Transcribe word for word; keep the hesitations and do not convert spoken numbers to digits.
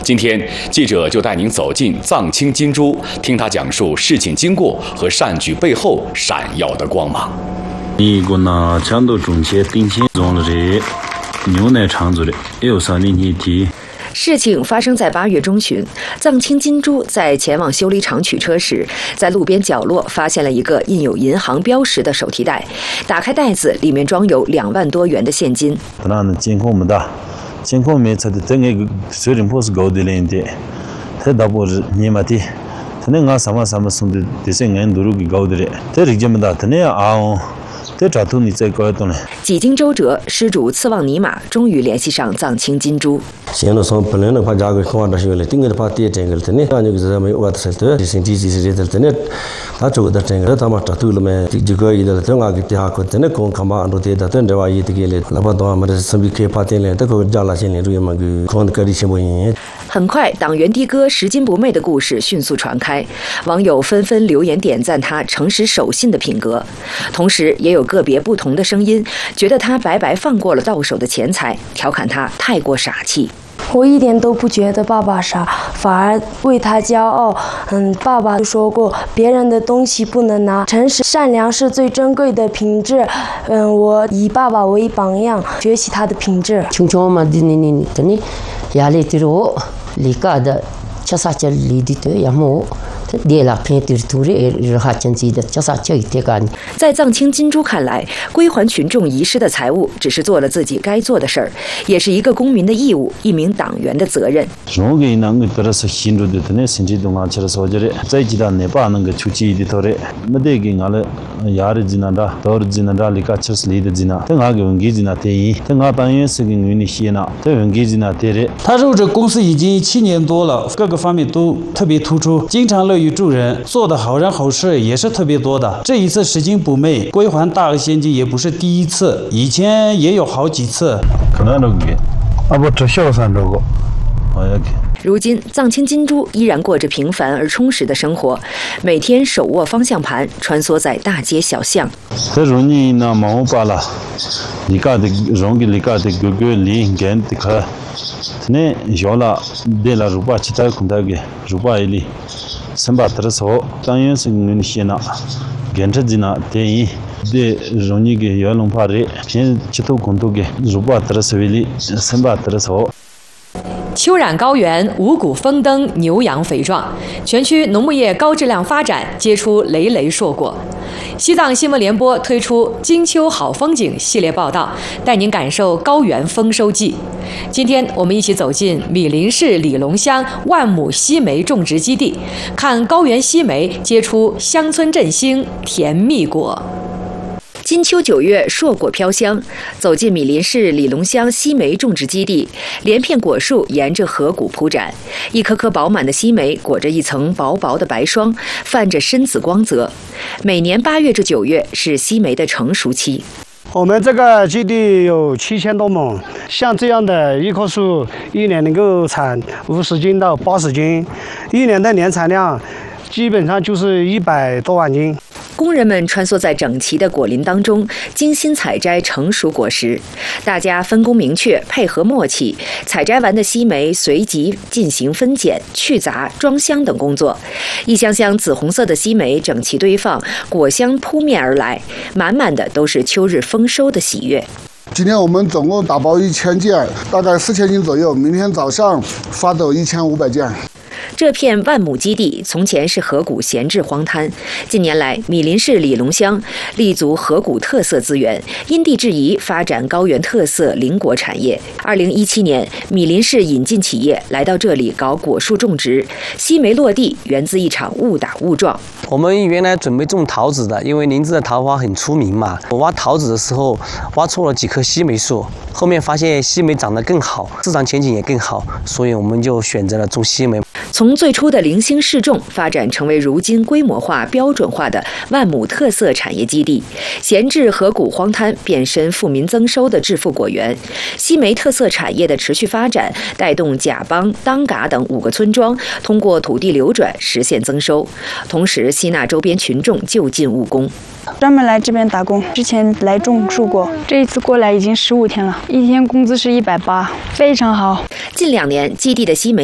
今天，记者就带您走进藏青金珠，听他讲述事情经过和善举背后闪耀的光芒。 你个呢，强度中间顶起中了这牛奶厂子的，有啥的你提。 事情发生在八月中旬，藏青金珠在前往修理厂取车时，在路边角落发现了一个印有银行标识的手提袋，打开袋子，里面装有两万多元的现金。 那呢，监控没大，监控没查的，这个水人坡是高的了的，他大波是尼玛的，他那个什么什么送的，这些人都是给高的了，这里这么大，他那样啊。 几经周折，失主次旺尼玛终于联系上藏青金珠。 现在从本来的话，价格看到是了，顶个的话跌整个的呢，那就是没有我的事的，身体是是的呢，他做的整个他们抓住了没？这个一的，这个给底下可真的光看嘛，都跌的，真的话一这个嘞，哪怕到我们的身边开发展了，这个加了些年，注意嘛，个看的个的什么原因？ 很快，党员的哥拾金不昧的故事迅速传开，网友纷纷留言点赞他诚实守信的品格，同时也有个别不同的声音，觉得他白白放过了到手的钱财，调侃他太过傻气。 我一点都不觉得爸爸傻，反而为他骄傲。嗯，爸爸说过，别人的东西不能拿，诚实善良是最珍贵的品质。嗯，我以爸爸为榜样，学习他的品质。 穷穷嘛，你你你，真的压力大哦，离家的，吃啥吃离的多，也没。 在藏青金珠看来，归还群众遗失的财物只是做了自己该做的事儿，也是一个公民的义务，一名党员的责任。 他入职公司已经七年多了，各个方面都特别突出，经常乐于助人，做的好人好事也是特别多的。这一次拾金不昧归还大额现金也不是第一次，以前也有好几次。 如今，藏青金珠依然过着平凡而充实的生活，每天手握方向盘，穿梭在大街小巷。 这容易那毛巴了，离家的容易离家的哥哥离干的开，那小了得了如巴其他空大个如巴一里。三把特色，当然是我们先拿，跟着进拿电影，的容易给摇龙帕的，偏七头空头给，如把特色为例，三把特色。 秋冉高原，五谷丰登，牛羊肥壮，全区农牧业高质量发展结出累累硕果。西藏新闻联播推出《金秋好风景》系列报道，带您感受高原丰收季。今天我们一起走进米林市里龙乡万亩西梅种植基地，看高原西梅结出乡村振兴甜蜜果。 金秋九月，硕果飘香。走进米林市里龙乡西梅种植基地，连片果树沿着河谷铺展，一颗颗饱满的西梅裹着一层薄薄的白霜，泛着深紫光泽。每年八月至九月是西梅的成熟期。 我们这个基地有七千多亩，像这样的一棵树，一年能够产五十斤到八十斤，一年的年产量基本上就是一百多万斤。 工人们穿梭在整齐的果林当中，精心采摘成熟果实。大家分工明确，配合默契。采摘完的西梅随即进行分拣、去杂、装箱等工作。一箱箱紫红色的西梅整齐堆放，果香扑面而来，满满的都是秋日丰收的喜悦。 今天我们总共打包一千件，大概四千斤左右。明天早上发走一千五百件。 这片万亩基地从前是河谷闲置荒滩，近年来米林市里龙乡立足河谷特色资源，因地制宜发展高原特色林果产业。二零一七年，米林市引进企业来到这里搞果树种植，西梅落地源自一场误打误撞。 我们原来准备种桃子的，因为林芝的桃花很出名嘛。我挖桃子的时候挖错了几棵西梅树，后面发现西梅长得更好，市场前景也更好，所以我们就选择了种西梅。 从最初的零星试种发展成为如今规模化、标准化的万亩特色产业基地，闲置河谷荒滩变身富民增收的致富果园。西梅特色产业的持续发展，带动甲邦、当嘎等五个村庄通过土地流转实现增收，同时吸纳周边群众就近务工。 专门来这边打工，之前来种树过，这一次过来已经十五天了，一天工资是一百八，非常好。 近两年，基地的西梅